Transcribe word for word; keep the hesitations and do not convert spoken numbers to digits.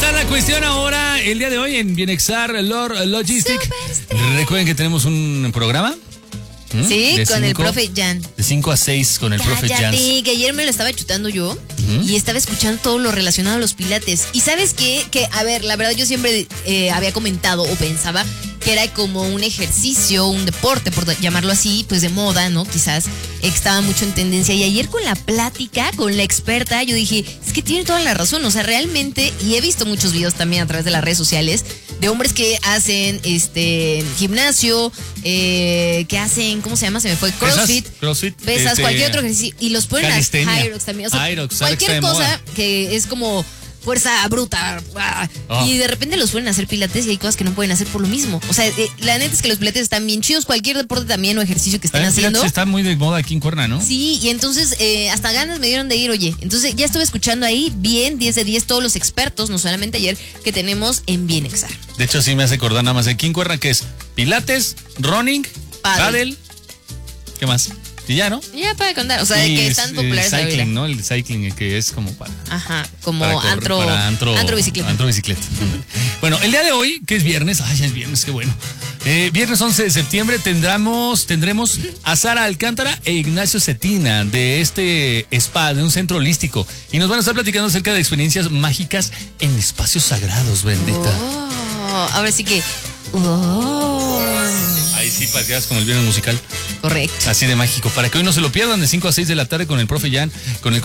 está la cuestión ahora, el día de hoy en Bienexar Lord Logistic. Recuerden que tenemos un programa. ¿Mm? Sí, de con cinco, el profe Jan. De cinco a seis con el Cállate, profe Jan. que ayer me lo estaba chutando yo uh-huh. y estaba escuchando todo lo relacionado a los pilates. Y ¿sabes qué? Que, a ver, la verdad yo siempre eh, había comentado o pensaba que era como un ejercicio, un deporte, por llamarlo así, pues de moda, ¿no? Quizás eh, estaba mucho en tendencia. Y ayer con la plática, con la experta, yo dije, es que tiene toda la razón. O sea, realmente, y he visto muchos videos también a través de las redes sociales, de hombres que hacen este gimnasio, eh, que hacen, ¿cómo se llama? Se me fue, crossfit. Pesas, crossfit. Pesas, este, cualquier otro ejercicio. Y los ponen a Hyrox también. O sea, Hyrox, cualquier cosa que es como fuerza bruta. Oh. Y de repente los suelen hacer pilates y hay cosas que no pueden hacer por lo mismo. O sea, eh, la neta es que los pilates están bien chidos. Cualquier deporte también o ejercicio que estén eh, haciendo. Está muy de moda aquí en Cuerna, ¿no? Sí, y entonces eh, hasta ganas me dieron de ir, oye. Entonces ya estuve escuchando ahí bien, diez de diez, todos los expertos, no solamente ayer, que tenemos en Bienexar. De hecho, sí me hace acordar nada más aquí en Cuerna, que es pilates, running, paddle. ¿Qué más? Y ya, ¿no? Ya para contar, o sea, de que están populares el cycling, ahora. ¿no? El cycling, que es como para... Ajá, como para correr, antro, para antro, antro bicicleta. Antro bicicleta. Bueno, el día de hoy, que es viernes, ay, ya es viernes, qué bueno. Eh, viernes once de septiembre tendremos, tendremos a Sara Alcántara e Ignacio Cetina de este spa, de un centro holístico. Y nos van a estar platicando acerca de experiencias mágicas en espacios sagrados, bendita. Oh, ahora sí que... Oh. Ahí sí paseas como el viernes musical. Correcto. Así de mágico. Para que hoy no se lo pierdan de cinco a seis de la tarde con el profe Jan, con el